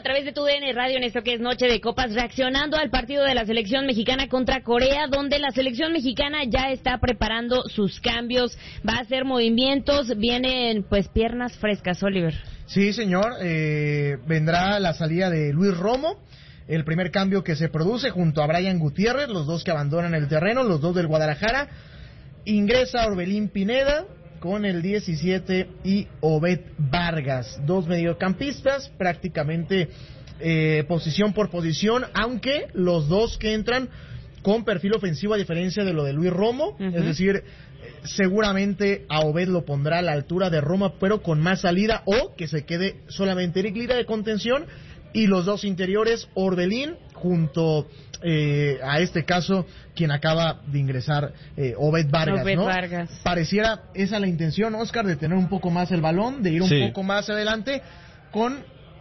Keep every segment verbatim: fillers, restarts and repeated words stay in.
través de tu D N Radio en esto que es Noche de Copas, reaccionando al partido de la selección mexicana contra Corea, donde la selección mexicana ya está preparando sus cambios, va a hacer movimientos, vienen pues piernas frescas, Oliver. Sí, señor, eh, vendrá la salida de Luis Romo, el primer cambio que se produce junto a Brian Gutiérrez, los dos que abandonan el terreno, los dos del Guadalajara. Ingresa Orbelín Pineda con el diecisiete y Obed Vargas, dos mediocampistas, prácticamente eh, posición por posición, aunque los dos que entran con perfil ofensivo a diferencia de lo de Luis Romo, uh-huh. Es decir, seguramente a Obed lo pondrá a la altura de Roma, pero con más salida, o que se quede solamente Eric Lira de contención, y los dos interiores, Orbelín junto eh, a este caso quien acaba de ingresar, eh, Obed Vargas, Obed ¿no? Vargas. Pareciera esa la intención, Oscar, de tener un poco más el balón, de ir un sí. poco más adelante, con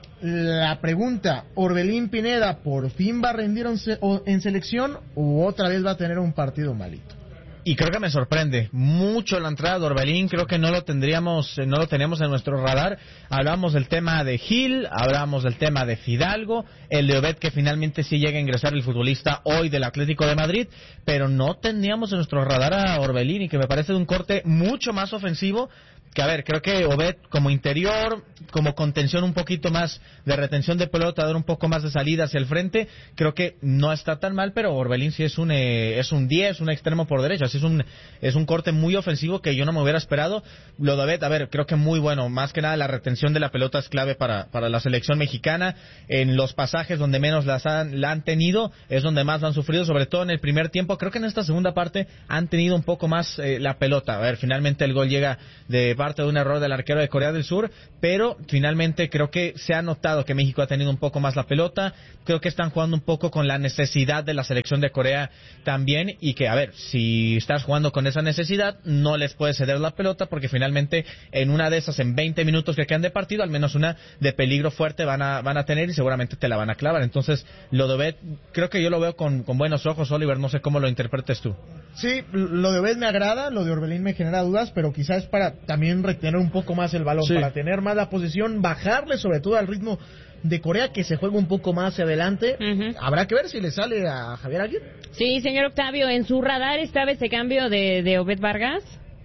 la pregunta: ¿Orbelín Pineda por fin va a rendir en selección o otra vez va a tener un partido malito? Y creo que me sorprende mucho la entrada de Orbelín, creo que no lo tendríamos, no lo teníamos en nuestro radar. Hablamos del tema de Gil, hablamos del tema de Fidalgo, el de Obed, que finalmente sí llega a ingresar el futbolista hoy del Atlético de Madrid, pero no teníamos en nuestro radar a Orbelín, y que me parece de un corte mucho más ofensivo. Que a ver, creo que Obed como interior, como contención un poquito más de retención de pelota, dar un poco más de salida hacia el frente, creo que no está tan mal, pero Orbelín sí es un eh, es un diez, un extremo por derecha, así es un es un corte muy ofensivo que yo no me hubiera esperado. Lo de Obed, a ver, creo que muy bueno, más que nada la retención de la pelota es clave para para la selección mexicana. En los pasajes donde menos las han, la han tenido, es donde más lo han sufrido, sobre todo en el primer tiempo. Creo que en esta segunda parte han tenido un poco más eh, la pelota. A ver, finalmente el gol llega de parte de un error del arquero de Corea del Sur, pero finalmente creo que se ha notado que México ha tenido un poco más la pelota. Creo que están jugando un poco con la necesidad de la selección de Corea también, y que, a ver, si estás jugando con esa necesidad, no les puedes ceder la pelota, porque finalmente en una de esas, en veinte minutos que quedan de partido, al menos una de peligro fuerte van a van a tener, y seguramente te la van a clavar. Entonces, lo de Obed, creo que yo lo veo con, con buenos ojos, Oliver, no sé cómo lo interpretes tú. Sí, lo de Obed me agrada, lo de Orbelín me genera dudas, pero quizás para también retener un poco más el balón, sí. para tener más la posición, bajarle sobre todo al ritmo de Corea, que se juega un poco más hacia adelante. Uh-huh. Habrá que ver si le sale a Javier Aguirre. Sí, señor Octavio, ¿en su radar estaba ese cambio de, de Obed Vargas?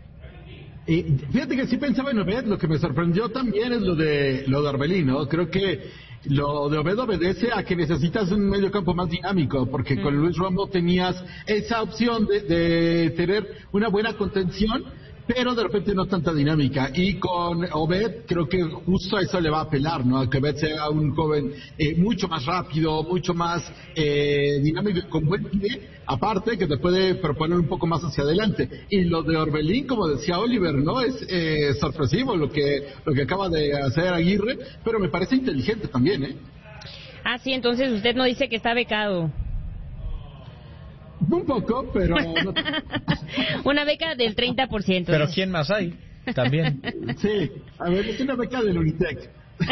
Eh, fíjate que sí pensaba en Obed, lo que me sorprendió también es lo de lo de Orbelín, ¿no? Creo que lo de Obed obedece a que necesitas un medio campo más dinámico, porque mm. con Luis Romo tenías esa opción de, de tener una buena contención, pero de repente no tanta dinámica, y con Obed creo que justo a eso le va a apelar, ¿no? A que Obed sea un joven eh, mucho más rápido, mucho más eh, dinámico y con buen pie, aparte que te puede proponer un poco más hacia adelante. Y lo de Orbelín, como decía Oliver, ¿no? Es eh, sorpresivo lo que lo que acaba de hacer Aguirre, pero me parece inteligente también, ¿eh? Ah, sí, entonces usted no dice que está becado. Un poco, pero... No... Una beca del treinta por ciento. Pero ¿quién más hay? También. Sí, a ver, es una beca del Unitec.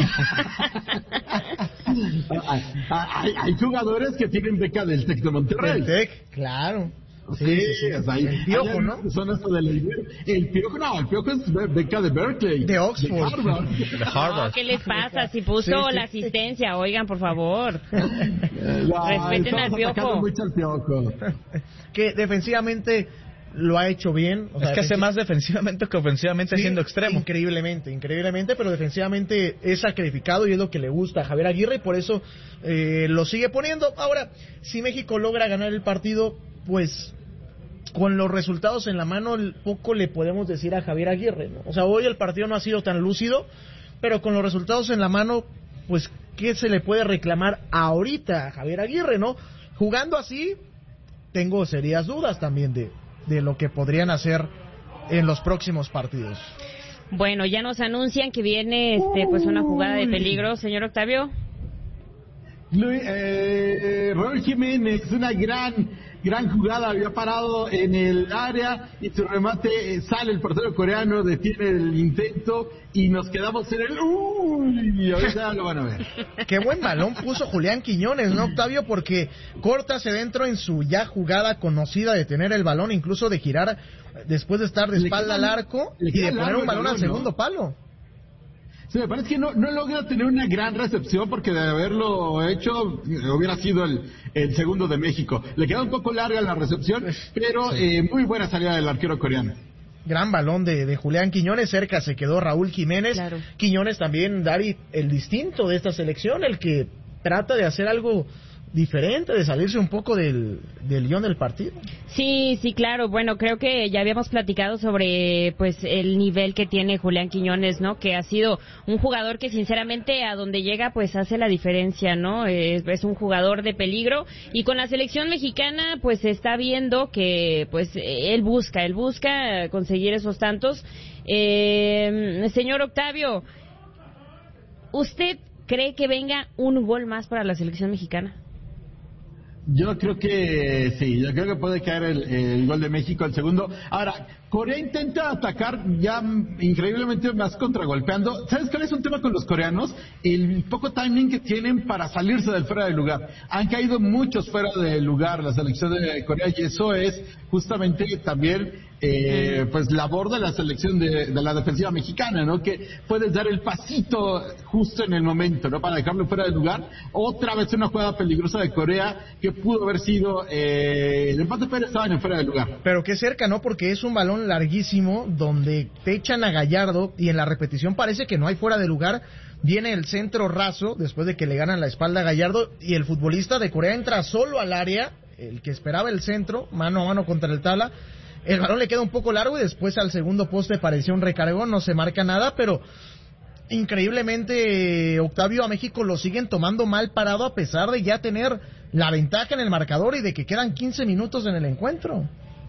hay, hay, hay jugadores que tienen beca del Tec de Monterrey. Del Tec, claro. Sí, sí, sí, sí. O sea, el Piojo, ¿no? Son esto de la... El Piojo, no, el Piojo es beca de Berkeley. De Oxford. De Harvard. De Harvard. No, ¿qué les pasa? Si puso sí, sí, la asistencia, oigan, por favor. No, respeten al Piojo. Mucho al Piojo. Que defensivamente lo ha hecho bien. O sea, es que hace más defensivamente que ofensivamente, sí, siendo extremo. Increíblemente, increíblemente, pero defensivamente es sacrificado y es lo que le gusta a Javier Aguirre, y por eso eh, lo sigue poniendo. Ahora, si México logra ganar el partido, pues con los resultados en la mano, poco le podemos decir a Javier Aguirre, ¿no? O sea, hoy el partido no ha sido tan lúcido, pero con los resultados en la mano, pues, ¿qué se le puede reclamar ahorita a Javier Aguirre, no? Jugando así, tengo serias dudas también de, de lo que podrían hacer en los próximos partidos. Bueno, ya nos anuncian que viene este, pues una jugada de peligro, señor Octavio. Luis, eh, Raúl Jiménez, una gran, gran jugada, había parado en el área y su remate eh, sale el portero coreano, detiene el intento y nos quedamos en el uy, y ahorita lo van a ver. Qué buen balón puso Julián Quiñones, ¿no, Octavio? Porque corta hacia adentro en su ya jugada conocida de tener el balón, incluso de girar después de estar de espalda al arco y de poner un balón al segundo palo. Sí, me parece que no, no logra tener una gran recepción porque de haberlo hecho hubiera sido el, el segundo de México. Le queda un poco larga la recepción, pero sí. eh, muy buena salida del arquero coreano. Gran balón de, de Julián Quiñones, cerca se quedó Raúl Jiménez. Claro. Quiñones también, Dari, el distinto de esta selección, el que trata de hacer algo diferente, de salirse un poco del, del guión del partido. Sí, sí, claro. Bueno, creo que ya habíamos platicado sobre pues el nivel que tiene Julián Quiñones, ¿no? Que ha sido un jugador que sinceramente a donde llega pues hace la diferencia, ¿no? Es, es un jugador de peligro y con la selección mexicana pues se está viendo que pues él busca, él busca conseguir esos tantos. Eh, señor Octavio, ¿usted cree que venga un gol más para la selección mexicana? Yo creo que sí, yo creo que puede caer el, el gol de México, el segundo. Ahora, Corea intenta atacar ya increíblemente más contragolpeando. ¿Sabes cuál es un tema con los coreanos? El poco timing que tienen para salirse del fuera de lugar. Han caído muchos fuera de lugar la selección de Corea y eso es justamente también eh, pues labor de la selección de, de la defensiva mexicana, ¿no? Que puedes dar el pasito justo en el momento, ¿no? Para dejarlo fuera de lugar. Otra vez una jugada peligrosa de Corea que pudo haber sido eh, el empate, pero estaba en fuera de lugar. Pero que cerca, ¿no? Porque es un balón larguísimo donde te echan a Gallardo y en la repetición parece que no hay fuera de lugar. Viene el centro raso después de que le ganan la espalda a Gallardo y el futbolista de Corea entra solo al área, el que esperaba el centro, mano a mano contra el tabla. El balón le queda un poco largo y después al segundo poste pareció un recargón, no se marca nada, pero increíblemente, Octavio, a México lo siguen tomando mal parado a pesar de ya tener la ventaja en el marcador y de que quedan quince minutos en el encuentro.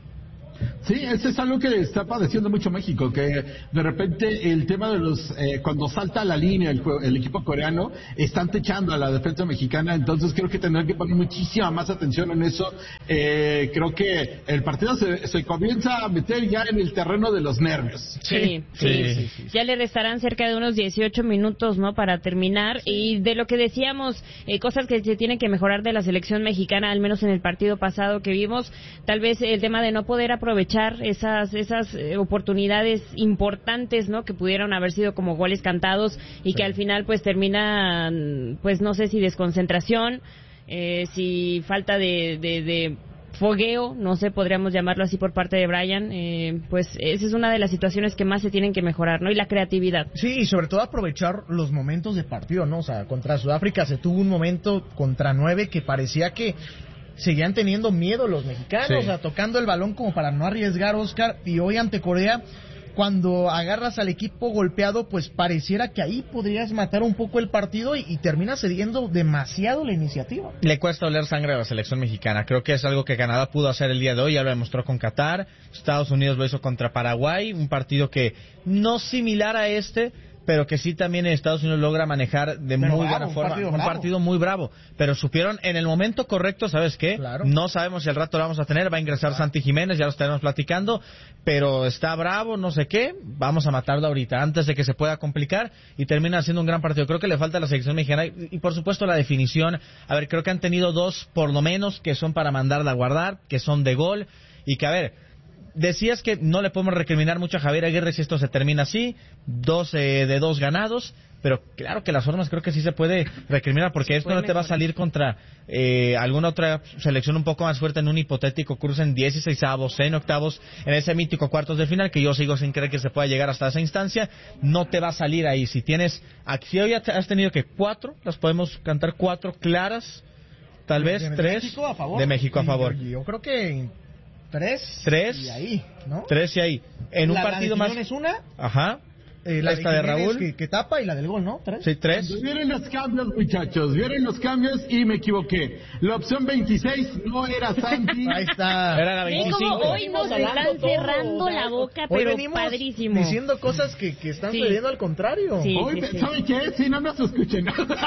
Sí, eso es algo que está padeciendo mucho México, que de repente el tema de los, eh, cuando salta la línea el, el equipo coreano, están techando a la defensa mexicana, entonces creo que tendrán que poner muchísima más atención en eso. Eh, creo que el partido se, se comienza a meter ya en el terreno de los nervios. Sí, sí, sí, sí, sí. Ya le restarán cerca de unos dieciocho minutos, ¿no? Para terminar, sí. Y de lo que decíamos, eh, cosas que se tienen que mejorar de la selección mexicana, al menos en el partido pasado que vimos, tal vez el tema de no poder aprovechar esas esas eh, oportunidades importantes, ¿no? Que pudieron haber sido como goles cantados y sí. Que al final pues terminan, pues no sé si desconcentración, eh, si falta de, de, de fogueo, no sé, podríamos llamarlo así por parte de Brian, eh, pues esa es una de las situaciones que más se tienen que mejorar, ¿no? Y la creatividad. Sí, y sobre todo aprovechar los momentos de partido, ¿no? O sea, contra Sudáfrica se tuvo un momento contra nueve que parecía que seguían teniendo miedo los mexicanos, sí. O sea, tocando el balón como para no arriesgar, Oscar, y hoy ante Corea, cuando agarras al equipo golpeado, pues pareciera que ahí podrías matar un poco el partido y, y termina cediendo demasiado la iniciativa. Le cuesta oler sangre a la selección mexicana, creo que es algo que Canadá pudo hacer el día de hoy, ya lo demostró con Qatar, Estados Unidos lo hizo contra Paraguay, un partido que no similar a este, pero que sí también en Estados Unidos logra manejar de pero muy bravo, buena forma, un partido, un partido muy bravo, pero supieron en el momento correcto, ¿sabes qué? Claro. No sabemos si al rato lo vamos a tener, va a ingresar claro. Santi Jiménez, ya lo estaremos platicando, pero está bravo, no sé qué, vamos a matarlo ahorita, antes de que se pueda complicar, y termina siendo un gran partido. Creo que le falta a la selección mexicana, y, y por supuesto la definición, a ver, creo que han tenido dos, por lo menos, que son para mandarla a guardar, que son de gol, y que a ver, decías que no le podemos recriminar mucho a Javier Aguirre si esto se termina así, dos eh, de dos ganados, pero claro que las formas creo que sí se puede recriminar, porque esto no te va a salir contra eh, alguna otra selección un poco más fuerte en un hipotético cruce en dieciseisavos, en octavos, en ese mítico cuartos de final, que yo sigo sin creer que se pueda llegar hasta esa instancia, no te va a salir ahí. Si tienes, si hoy has tenido que cuatro, las podemos cantar cuatro claras, tal vez de tres, México a favor. De México a favor. Yo, yo creo que Tres, tres y ahí, ¿no? Tres y ahí. En la, un partido la más. Es una. Ajá. Eh, la esta de, de Raúl. Que, que tapa y la del gol, ¿no? ¿Tres? Sí, tres. Vienen los cambios, muchachos. Vienen los cambios y me equivoqué. La opción veintiséis no era Santi. Ahí está. Era la veinticinco. Sí, como hoy nos están cerrando la boca, pero padrísimo. Diciendo cosas que, que están sí. sucediendo al contrario. Sí, hoy, sí, sí. ¿saben qué? Si no nos escuchen.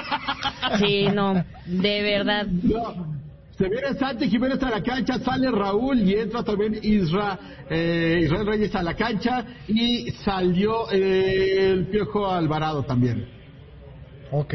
Sí, no. De verdad. No. Se viene Santi Jiménez a la cancha, sale Raúl y entra también Isra, eh, Israel Reyes a la cancha y salió eh, el Piojo Alvarado también. Ok.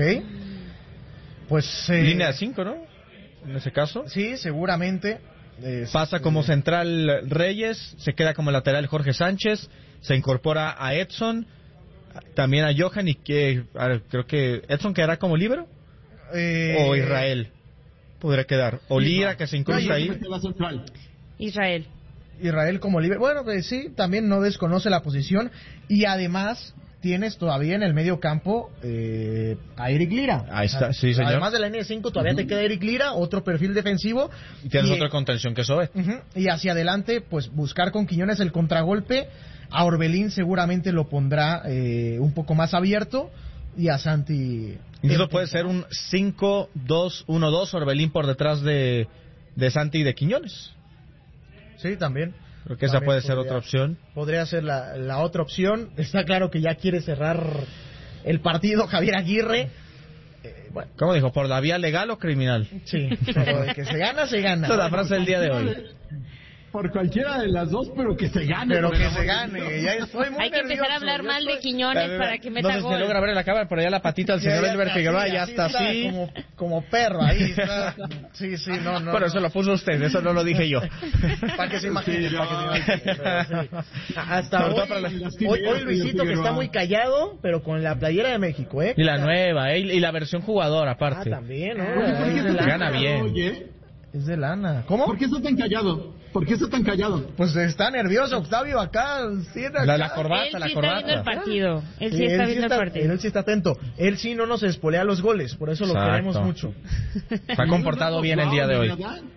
Pues... Eh, línea de cinco, ¿no? En ese caso. Sí, seguramente. Eh, Pasa como central Reyes, se queda como lateral Jorge Sánchez, se incorpora a Edson, también a Johan y que a ver, creo que Edson quedará como líbero Eh, o Israel podría quedar o Lira que se incruza ahí. Israel. Israel como libre. Bueno, pues sí, también no desconoce la posición y además tienes todavía en el medio campo eh, a Eric Lira. Ahí está, sí, señor. Además de la línea de cinco todavía uh-huh. te queda Eric Lira, otro perfil defensivo. Y tienes y, otra contención que Sobe. Uh-huh, y hacia adelante, pues buscar con Quiñones el contragolpe. A Orbelín seguramente lo pondrá eh, un poco más abierto y a Santi... Incluso puede ser un cinco dos uno dos, Orbelín por detrás de, de Santi y de Quiñones. Sí, también. Creo que esa también puede podría, ser otra opción. Podría ser la, la otra opción. Está claro que ya quiere cerrar el partido Javier Aguirre. Eh, bueno. ¿Cómo dijo? ¿Por la vía legal o criminal? Sí, pero de que se gana, se gana. Esa es la frase del día de hoy. Por cualquiera de las dos, pero que se gane. Pero que se gane. Ya estoy muy Hay que nervioso. empezar a hablar mal estoy... de Quiñones ver, para que meta no sé gol. si se logra ver la cámara, pero ya la patita del señor Elber Figueroa ya está así. Como, como perro, ahí está. Sí, sí, no, no. Pero no. eso lo puso usted, eso no lo dije yo. Para que se imagine, sí, para que se imagine. Pero, sí. Hasta hoy, la... hoy, hoy Luisito que está muy callado, pero con la playera de México, ¿eh? Y la nueva, ¿eh? Y la versión jugador, aparte. Ah, también, ¿no? Oye, Se gana bien. Oye. Es de lana. ¿Cómo? ¿Por qué está tan callado? ¿Por qué está tan callado? Pues está nervioso Octavio acá. acá. La, la corbata, él la sí corbata. Está viendo el partido. Él sí sí, está él viendo sí está, el partido. Él sí está atento. Él sí no nos espolea los goles, por eso Exacto. lo queremos mucho. Se ha comportado bien el día de hoy.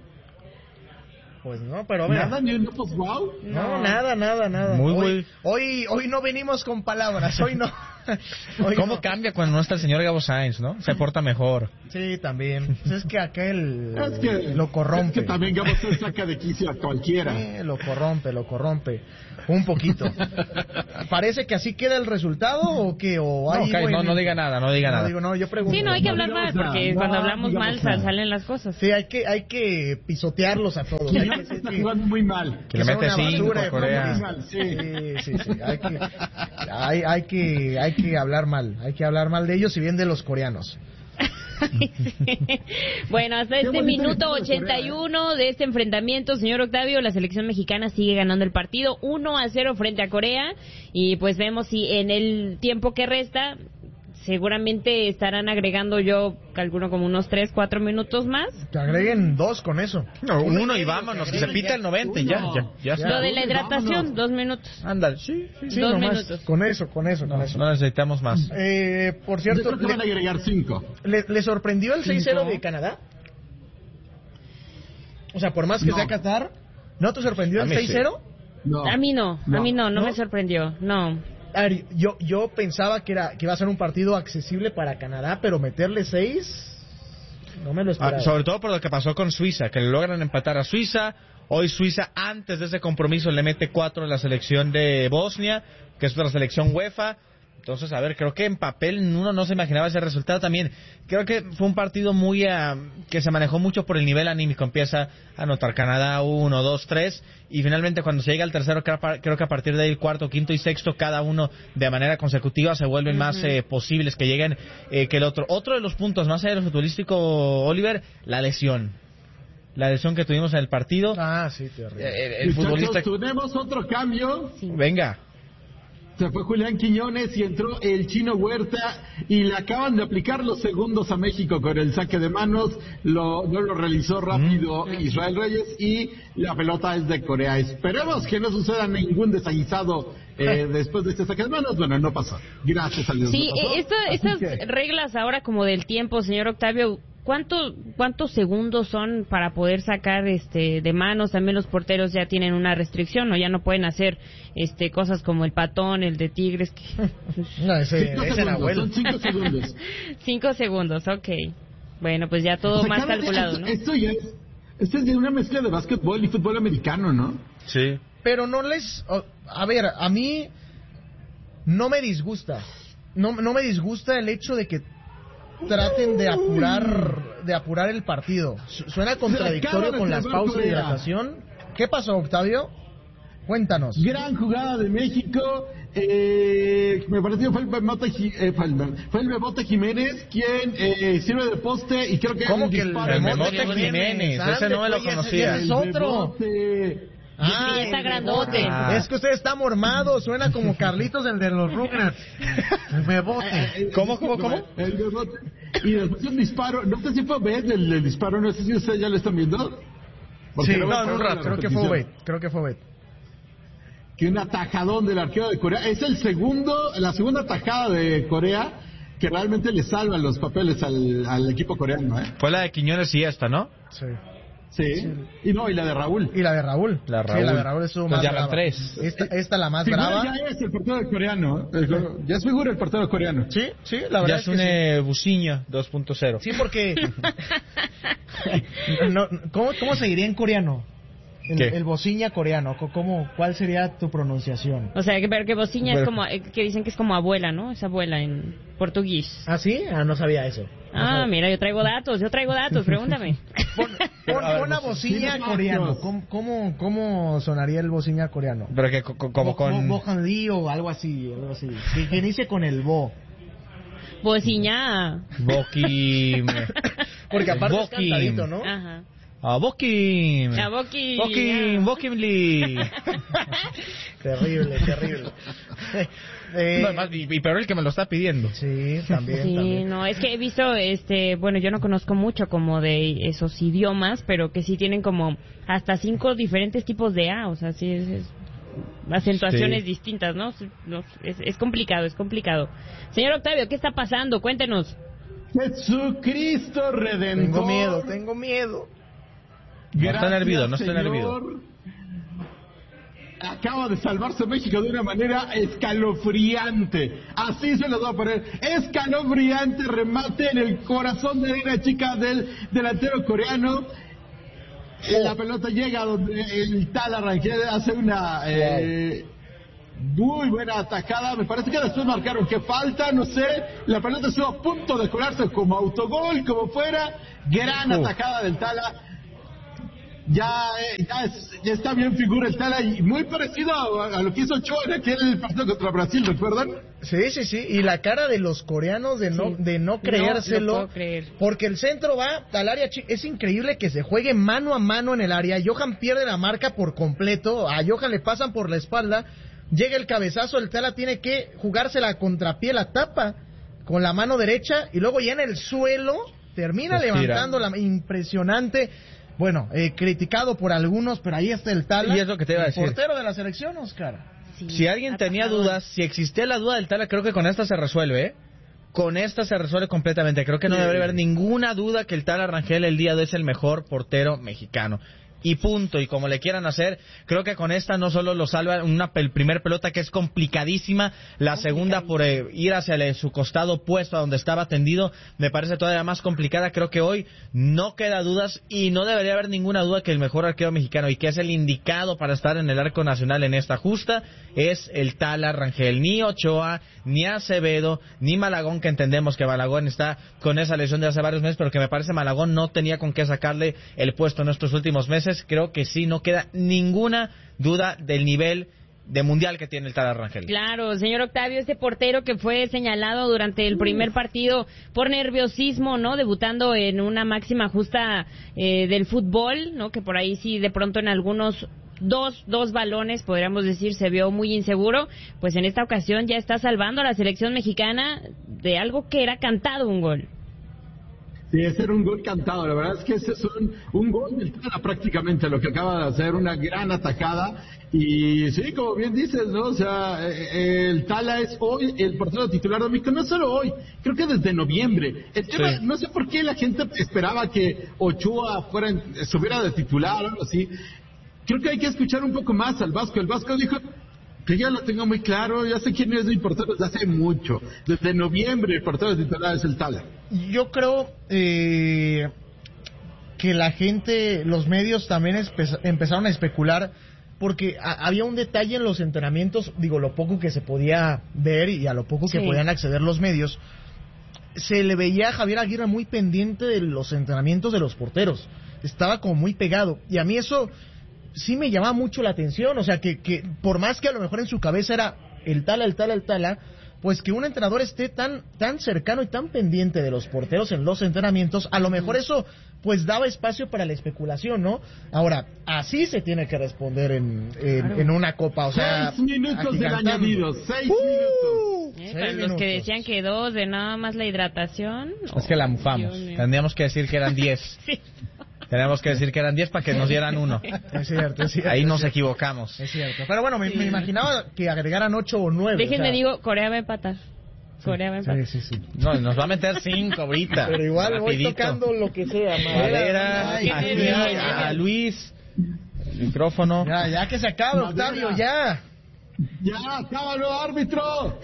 Pues no, pero mira. ¿Nada? ¿Ni un pues wow? No, nada, nada, nada. Muy, hoy, muy... hoy, hoy no venimos con palabras, hoy no. Hoy ¿Cómo no. cambia cuando no está el señor Gabo Sainz, no? Se porta mejor. Sí, también. Pues es que aquel es que, lo corrompe. Es que también Gabo se saca de quicio a cualquiera. Sí, lo corrompe, lo corrompe. Un poquito. ¿Parece que así queda el resultado o qué? O hay no, okay, no, no diga nada, no diga no, nada. Digo, no, yo pregunto. Sí, no hay que hablar mal, porque no, cuando hablamos no, mal no. salen las cosas. Sí, hay que, hay que pisotearlos a todos. Hay que decir Está que- jugando muy mal. Que le son mete una cinco basura a de Corea. fútbol. Sí, sí, sí. Hay que, hay, hay que, hay que hablar mal. Hay que hablar mal de ellos y bien de los coreanos. Bueno, hasta este minuto ochenta y uno de este enfrentamiento, señor Octavio, la selección mexicana sigue ganando el partido uno a cero frente a Corea y pues vemos si en el tiempo que resta seguramente estarán agregando, yo calculo como unos tres, cuatro minutos más. Que agreguen dos con eso. No, uno y vámonos, que se pita el noventa y ya, ya, ya está. Lo de la hidratación, vámonos. dos minutos. Ándale, sí, sí. Sí, Dos nomás, minutos. con eso, con eso, con No, eso. no necesitamos más. Eh, por Yo cierto, creo que van a le, agregar cinco. le- ¿le sorprendió el seis cero de Canadá? O sea, por más que No. sea Qatar, ¿no te sorprendió A el mí seis cero? No. A mí no, a No. mí no, no, ¿No? me sorprendió, no. A ver, yo, yo pensaba que, era, que iba a ser un partido accesible para Canadá, pero meterle seis, no me lo esperaba. Ah, sobre todo por lo que pasó con Suiza, que logran empatar a Suiza. Hoy Suiza, antes de ese compromiso, le mete cuatro a la selección de Bosnia, que es otra selección UEFA. Entonces, a ver, creo que en papel uno no se imaginaba ese resultado también. Creo que fue un partido muy uh, que se manejó mucho por el nivel anímico. Empieza a anotar Canadá uno, dos, tres y finalmente cuando se llega al tercero, creo, creo que a partir de ahí el cuarto, quinto y sexto, cada uno de manera consecutiva se vuelven uh-huh. más eh, posibles que lleguen eh, que el otro. Otro de los puntos más allá de lo futbolístico, Oliver, la lesión. La lesión que tuvimos en el partido. Ah, sí, terrible. Eh, el, el Muchachos, futbolista... tenemos otro cambio. Venga. Se fue Julián Quiñones y entró el Chino Huerta y le acaban de aplicar los segundos a México con el saque de manos. Lo, no lo realizó rápido mm. Israel Reyes y la pelota es de Corea. Esperemos que no suceda ningún desaguisado eh, después de este saque de manos. Bueno, no pasó. Gracias a Dios. Sí, no pasó. esto, estas que... reglas ahora como del tiempo, señor Octavio, ¿cuánto, ¿cuántos segundos son para poder sacar este de manos? También los porteros ya tienen una restricción, ¿no? Ya no pueden hacer este cosas como el patón, el de Tigres. Que... No, ese, cinco ese segundos, Nahuel. son cinco segundos. Cinco segundos, ok. Bueno, pues ya todo O sea, más cada calculado, vez, ¿no? Esto ya es, esto es de una mezcla de básquetbol y fútbol americano, ¿no? Sí. Pero no les... oh, a ver, a mí no me disgusta. No, no me disgusta el hecho de que traten de apurar de apurar el partido. Su- Suena contradictorio con las pausas de hidratación. ¿Qué pasó, Octavio? Cuéntanos. Gran jugada de México. Eh, me pareció fue el Bebote, eh, fue el, fue el Bebote Jiménez quien eh, sirve de poste y creo que ¿Cómo un que el disparo. el Bebote Bebote Jiménez? Ande, Ese no me lo pues, ese conocía. es otro. Bebote. Ah, sí, está el grandote. Ah. Es que usted está mormado, suena como Carlitos, el de los Rugrats. El bebote. ¿Cómo, cómo, cómo? El bebote. Y después un disparo, no sé si fue Obed el, el disparo, no sé si ustedes ya lo están viendo. Porque Sí, lo voy a no, en un poner en rato. la Creo que fue repetición. Bet. Creo que fue Bet. Que un atajadón del arquero de Corea. Es el segundo, la segunda atajada de Corea que realmente le salva los papeles al, al equipo coreano, ¿eh? Fue la de Quiñones y esta, ¿no? Sí. Sí. Y no, y la de Raúl. Y la de Raúl. La Sí, Raúl. la de Raúl estuvo Pues más ya van brava. tres. Esta, esta la más Figura brava. ya es el portero coreano. ¿eh? Ya es figura el portero coreano. Sí, sí, la verdad es que sí. Yasune Busiña dos punto cero. Sí, porque... no, ¿cómo, ¿Cómo se diría en coreano? El, ¿Qué? el bociña coreano. ¿Cómo, ¿Cuál sería tu pronunciación? O sea, que, pero que bociña es Bueno. como, eh, que dicen que es como abuela, ¿no? Es abuela en portugués. ¿Ah, sí? Ah, no sabía eso. No Ah, sabía. mira, yo traigo datos, yo traigo datos, pregúntame. Pon, pon, A ver, pon a bociña Tiene coreano. datos. ¿Cómo, cómo, ¿Cómo sonaría el bociña coreano? Pero que co- co- como Bo- con... Bo- Bohan Lee o algo así. Algo así. Que, que inicie con el bo. Bociña. Bokim. Porque aparte es Bokim. cantadito, ¿no? Ajá. Ah, Bokim. A Boki. Bokim, Bokim Lee. Terrible, terrible. Eh, No, además, y, y peor el que me lo está pidiendo. sí, también, Sí, también. no, es que he visto, este, bueno, yo no conozco mucho como de esos idiomas, pero que sí tienen como hasta cinco diferentes tipos de A, o sea, sí, es, es acentuaciones Sí. distintas, ¿no? Sí, no, es, es complicado, es complicado. Señor Octavio, ¿qué está pasando? Cuéntenos. Jesucristo Redentor. Tengo miedo, tengo miedo. No está Gracias, nervido, no está Señor. nervido. Acaba de salvarse México de una manera escalofriante. Así se los voy a poner. Escalofriante remate en el corazón de la chica del delantero coreano. La pelota llega donde el tal Rangel hace una eh, muy buena atacada. Me parece que después marcaron que falta, no sé. La pelota estuvo a punto de colarse como autogol, como fuera. Gran Uf. atacada del Tala. Ya, eh, ya, es- ya está bien figura el Tala y muy parecido a, a lo que hizo Ochoa en aquel partido contra Brasil, ¿recuerdan? Sí, sí, sí. Y la cara de los coreanos de no, Sí. de no No creérselo. lo puedo creer. Porque el centro va al área. chi- Es increíble que se juegue mano a mano en el área. Johan pierde la marca por completo. A Johan le pasan por la espalda. Llega el cabezazo. El Tala tiene que jugársela a contrapié, la tapa con la mano derecha. Y luego ya en el suelo termina Se estira. levantando la impresionante. Bueno, eh, criticado por algunos, pero ahí está el Tala. Y es lo que te iba a el decir. portero de la selección, Oscar. Sí, Si alguien tenía atacador. dudas, si existía la duda del Tala, creo que con esta se resuelve, ¿eh? Con esta se resuelve completamente. Creo que no Sí. debería haber ninguna duda que el Tala Rangel el día de hoy es el mejor portero mexicano. Y punto, y como le quieran hacer, creo que con esta no solo lo salva una el primer pelota que es complicadísima, la segunda por eh, ir hacia el- su costado opuesto a donde estaba tendido, me parece todavía más complicada. Creo que hoy no queda dudas y no debería haber ninguna duda que el mejor arquero mexicano y que es el indicado para estar en el arco nacional en esta justa es el Tala Rangel. Ni Ochoa, ni Acevedo, ni Malagón, que entendemos que Malagón está con esa lesión de hace varios meses, pero que me parece Malagón no tenía con qué sacarle el puesto en estos últimos meses. Creo que sí, no queda ninguna duda del nivel de mundial que tiene el Tala Rangel. Claro, señor Octavio, este portero que fue señalado durante el primer partido por nerviosismo, ¿no? Debutando en una máxima justa eh, del fútbol, ¿no? Que por ahí sí de pronto en algunos dos, dos balones, podríamos decir, se vio muy inseguro. Pues en esta ocasión ya está salvando a la selección mexicana de algo que era cantado un gol. Sí, ese era un gol cantado. La verdad es que ese es un, un gol del Tala prácticamente, lo que acaba de hacer, una gran atacada. Y sí, como bien dices, ¿no? O sea, eh, el Tala es hoy el portero titular de México, no solo hoy, creo que desde noviembre. El tema, Sí. no sé por qué la gente esperaba que Ochoa fuera, estuviera de titular o algo así. Creo que hay que escuchar un poco más al Vasco. El Vasco dijo que ya lo tengo muy claro, ya sé quién es mi portero desde hace mucho. Desde noviembre el portero titular es el Tala. Yo creo eh, que la gente, los medios también espe- empezaron a especular porque a- había un detalle en los entrenamientos, digo, lo poco que se podía ver y a lo poco que Sí. podían acceder los medios. Se le veía a Javier Aguirre muy pendiente de los entrenamientos de los porteros. Estaba como muy pegado. Y a mí eso sí me llamaba mucho la atención. O sea, que, que por más que a lo mejor en su cabeza era el Tala, el Tala, el Tala, pues que un entrenador esté tan tan cercano y tan pendiente de los porteros en los entrenamientos, a lo mejor eso pues daba espacio para la especulación, ¿no? Ahora, así se tiene que responder en, en, claro. en una copa, o sea... Seis minutos del añadido, seis uh, minutos. Eh, para los minutos. Que decían que dos de nada más la hidratación... Es oh, que la mufamos, tendríamos que decir que eran diez. Sí. Tenemos que decir que eran diez para que nos dieran uno. Es cierto, es cierto. Ahí nos equivocamos. Es cierto. Pero bueno, me, me imaginaba que agregaran ocho o nueve. Déjenme o sea... digo, Corea va a empatar. Corea va a empatar. Sí, sí, sí. No, nos va a meter cinco ahorita. Pero igual rapidito. Voy tocando lo que sea. Madera, a, a Luis, el micrófono. Ya, ya que se acabe, Octavio, ya. Ya, acábalo, árbitro.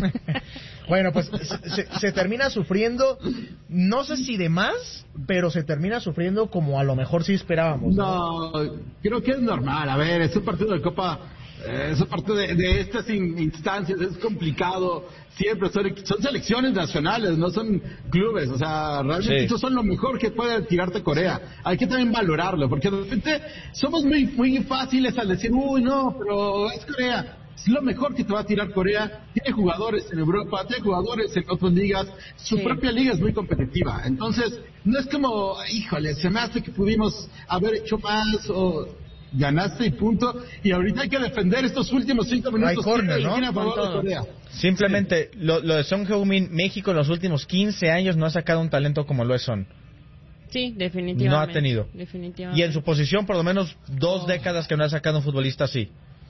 Bueno, pues se, se termina sufriendo, no sé si de más, pero se termina sufriendo como a lo mejor sí esperábamos. No, no creo que es normal. A ver, es un partido de Copa, eh, es un partido de, de estas in, instancias, es complicado. Siempre son, son selecciones nacionales, no son clubes. O sea, realmente sí. Estos son lo mejor que puede tirarte Corea. Hay que también valorarlo, porque de repente somos muy, muy fáciles al decir, uy, no, pero es Corea. Es lo mejor que te va a tirar Corea. Tiene jugadores en Europa, tiene jugadores en otras ligas. Su sí. propia liga es muy competitiva. Entonces, no es como, híjole, se me hace que pudimos haber hecho más o ganaste y punto. Y ahorita hay que defender estos últimos cinco minutos. Hay corner, ¿no? A favor de Corea. Simplemente, sí. lo, lo de Son Heung-min, México en los últimos quince años no ha sacado un talento como lo es Son. Sí, definitivamente. No ha tenido. Definitivamente. Y en su posición, por lo menos dos oh. décadas que no ha sacado un futbolista así.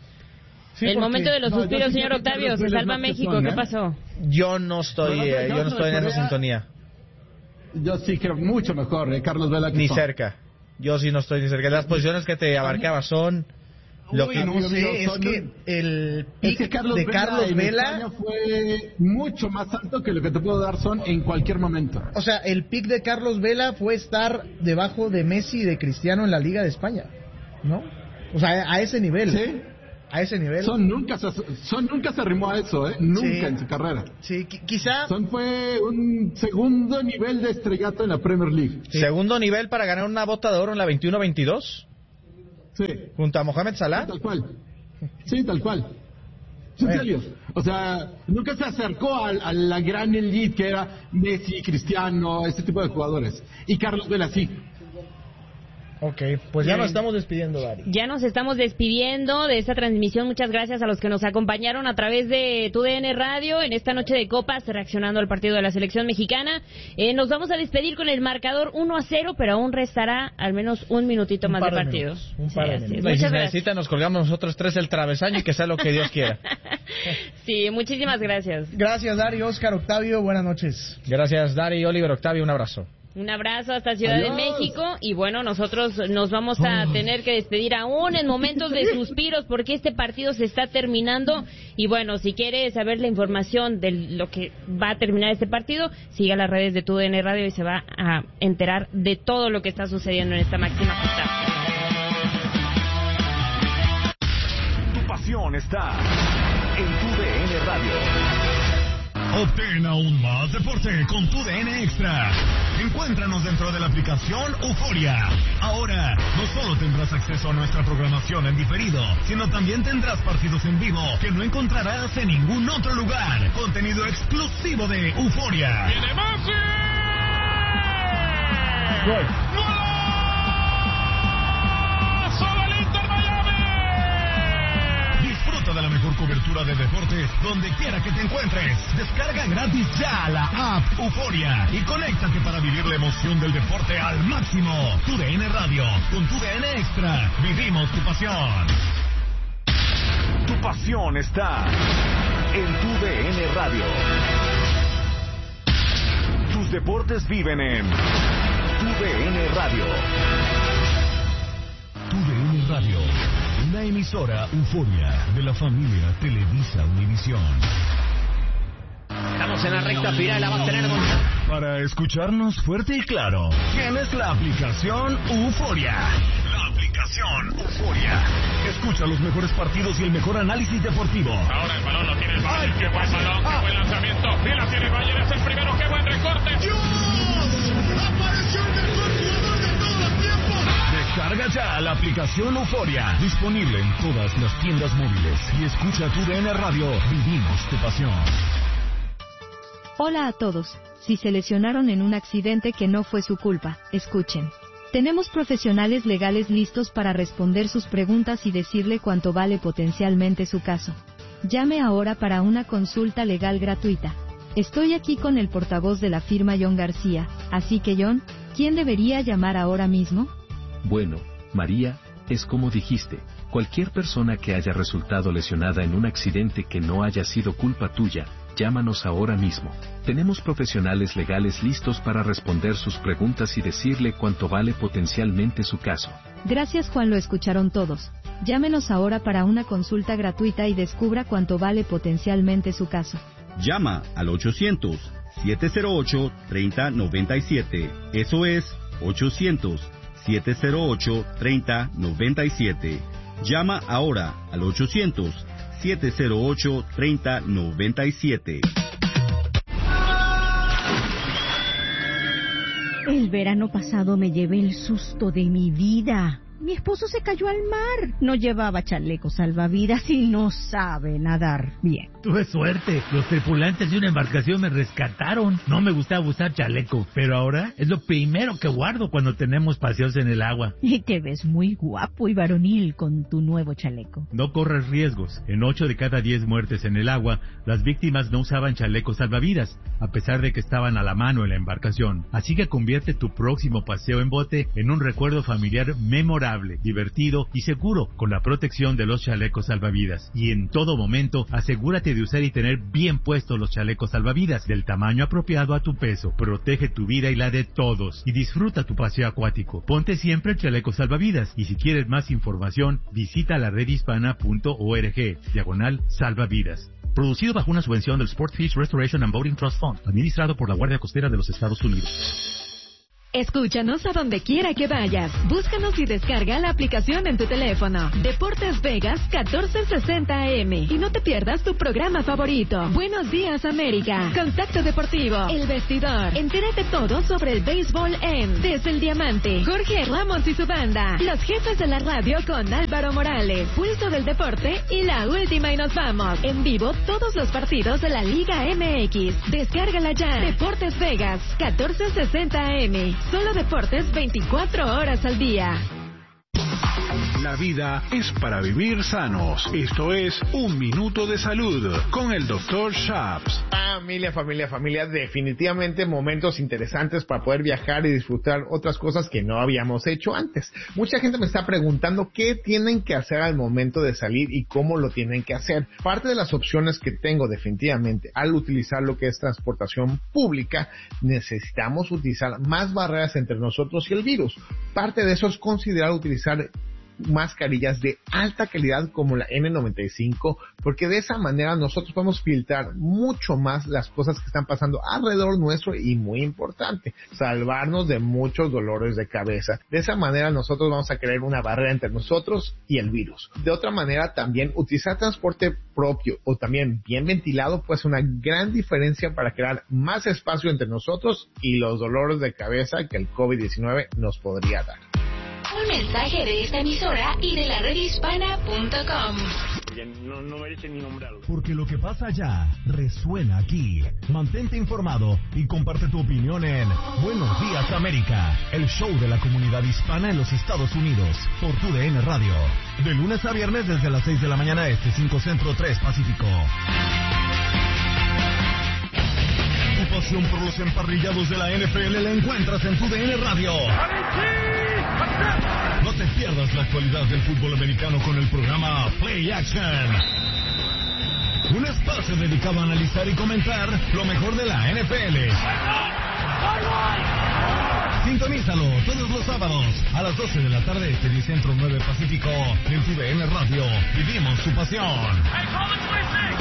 Sí, el porque... momento de los no, suspiros, señor Octavio, se salva México, son, ¿eh? ¿Qué pasó? Yo no estoy, no, no, eh, yo no estoy en esa sintonía. Yo sí creo mucho mejor, eh, Carlos Vela. Que ni son. cerca, yo sí no estoy ni cerca. Las posiciones que te abarcaba son... Lo Uy, que no sé, es que el pick es que Carlos de Carlos Vela, Vela fue mucho más alto que lo que te puedo dar Son en cualquier momento. O sea, el pick de Carlos Vela fue estar debajo de Messi y de Cristiano en la Liga de España, ¿no? O sea, a ese nivel. Sí. A ese nivel. Son nunca se, Son nunca se arrimó a eso, ¿eh? Nunca sí. en su carrera. Sí, quizá. Son fue un segundo nivel de estrellato en la Premier League. Sí. Segundo nivel para ganar una bota de oro en la veintiuno veintidós. Sí. Junto a Mohamed Salah. Sí, tal cual. Sí, tal cual. En serio. O sea, nunca se acercó a, a la gran elite que era Messi, Cristiano, ese tipo de jugadores. Y Carlos Vela sí. Ok, pues ya Bien. nos estamos despidiendo, Dari. Ya nos estamos despidiendo de esta transmisión. Muchas gracias a los que nos acompañaron a través de Tu D N Radio en esta noche de copas, reaccionando al partido de la selección mexicana. Eh, nos vamos a despedir con el marcador uno a cero, pero aún restará al menos un minutito un más de partido. Minutos, un par sí, de minutos. Y si necesita, nos colgamos nosotros tres el travesaño y que sea lo que Dios quiera. Sí, muchísimas gracias. Gracias, Dari, Oscar, Octavio, buenas noches. Gracias, Dari, Oliver, Octavio, un abrazo. Un abrazo hasta Ciudad Adiós. de México y bueno, nosotros nos vamos a tener que despedir aún en momentos de suspiros porque este partido se está terminando y bueno, si quiere saber la información de lo que va a terminar este partido, siga las redes de Tu D N Radio y se va a enterar de todo lo que está sucediendo en esta máxima fiesta. Tu pasión está en Tu D N Radio. Obtén aún más deporte con Tu D N Extra. Encuéntranos dentro de la aplicación Euforia. Ahora, no solo tendrás acceso a nuestra programación en diferido, sino también tendrás partidos en vivo que no encontrarás en ningún otro lugar. Contenido exclusivo de Euforia. ¡Viene Messi! ¡Gol! De la mejor cobertura de deportes donde quiera que te encuentres. Descarga gratis ya la app Euforia y conéctate para vivir la emoción del deporte al máximo. Tu D N Radio, con Tu D N Extra, vivimos tu pasión. Tu pasión está en Tu D N Radio. Tus deportes viven en Tu D N Radio. Tu D N Radio. Una emisora Euforia de la familia Televisa Univisión. Estamos en la recta final, la va a tener con... Para escucharnos fuerte y claro, tienes la aplicación Euforia. La aplicación Euforia. Escucha los mejores partidos y el mejor análisis deportivo. Ahora el balón lo tiene el Bayern. Qué buen balón, qué buen lanzamiento. Y la tiene el Bayern, es el primero, qué buen recorte. ¡Dios! ¡Apareció el mejor jugador de todos los tiempos! Descarga ya la aplicación Euforia, disponible en todas las tiendas móviles y escucha Tu D N Radio, vivimos tu pasión. Hola a todos. Si se lesionaron en un accidente que no fue su culpa, escuchen. Tenemos profesionales legales listos para responder sus preguntas y decirle cuánto vale potencialmente su caso. Llame ahora para una consulta legal gratuita. Estoy aquí con el portavoz de la firma John García, así que John, ¿quién debería llamar ahora mismo? Bueno, María, es como dijiste, cualquier persona que haya resultado lesionada en un accidente que no haya sido culpa tuya, llámanos ahora mismo. Tenemos profesionales legales listos para responder sus preguntas y decirle cuánto vale potencialmente su caso. Gracias Juan, lo escucharon todos. Llámenos ahora para una consulta gratuita y descubra cuánto vale potencialmente su caso. Llama al ochocientos, siete cero ocho, tres cero nueve siete. Eso es ochocientos, siete cero ocho, tres cero nueve siete. Llama ahora al ochocientos, siete cero ocho, tres cero nueve siete. El verano pasado me llevé el susto de mi vida. Mi esposo se cayó al mar. No llevaba chaleco salvavidas y no sabe nadar bien. Tuve suerte. Los tripulantes de una embarcación me rescataron. No me gustaba usar chaleco, pero ahora es lo primero que guardo cuando tenemos paseos en el agua. Y te ves muy guapo y varonil con tu nuevo chaleco. No corres riesgos. En ocho de cada diez muertes en el agua, las víctimas no usaban chalecos salvavidas, a pesar de que estaban a la mano en la embarcación. Así que convierte tu próximo paseo en bote en un recuerdo familiar memorable, divertido y seguro con la protección de los chalecos salvavidas. Y en todo momento, asegúrate de usar y tener bien puestos los chalecos salvavidas del tamaño apropiado a tu peso. Protege tu vida y la de todos y disfruta tu paseo acuático. Ponte siempre el chaleco salvavidas y si quieres más información, visita la red hispana punto org, diagonal salvavidas. Producido bajo una subvención del Sportfish Restoration and Boating Trust Fund, administrado por la Guardia Costera de los Estados Unidos. Escúchanos a donde quiera que vayas. Búscanos y descarga la aplicación en tu teléfono. Deportes Vegas catorce sesenta A M. Y no te pierdas tu programa favorito. Buenos días, América. Contacto Deportivo. El Vestidor. Entérate todo sobre el béisbol en Desde el Diamante. Jorge Ramos y su banda. Los jefes de la radio con Álvaro Morales. Pulso del Deporte y la última y nos vamos. En vivo todos los partidos de la Liga M X. Descárgala ya. Deportes Vegas catorce sesenta A M. Solo deportes veinticuatro horas al día. La vida es para vivir sanos. Esto es Un Minuto de Salud con el doctor Shaps. Familia, familia, familia, definitivamente momentos interesantes para poder viajar y disfrutar otras cosas que no habíamos hecho antes. Mucha gente me está preguntando qué tienen que hacer al momento de salir y cómo lo tienen que hacer. Parte de las opciones que tengo definitivamente al utilizar lo que es transportación pública, necesitamos utilizar más barreras entre nosotros y el virus. Parte de eso es considerar utilizar mascarillas de alta calidad como la N noventa y cinco, porque de esa manera nosotros podemos filtrar mucho más las cosas que están pasando alrededor nuestro y muy importante, salvarnos de muchos dolores de cabeza. De esa manera nosotros vamos a crear una barrera entre nosotros y el virus. De otra manera también utilizar transporte propio o también bien ventilado pues una gran diferencia para crear más espacio entre nosotros y los dolores de cabeza que el COVID diecinueve nos podría dar. Un mensaje de esta emisora y de la red hispana punto com. No, no merece ni nombrarlo. Porque lo que pasa allá resuena aquí. Mantente informado y comparte tu opinión en Buenos Días América, el show de la comunidad hispana en los Estados Unidos, por tu D N Radio. De lunes a viernes desde las seis de la mañana este, cinco Centro, tres Pacífico. Tu pasión por los emparrillados de la N F L la encuentras en tu D N Radio. No te pierdas la actualidad del fútbol americano con el programa Play Action. Un espacio dedicado a analizar y comentar lo mejor de la N F L. Sintonízalo todos los sábados a las doce de la tarde, este diez Centro, nueve Pacífico, en tu D N Radio. Vivimos su pasión.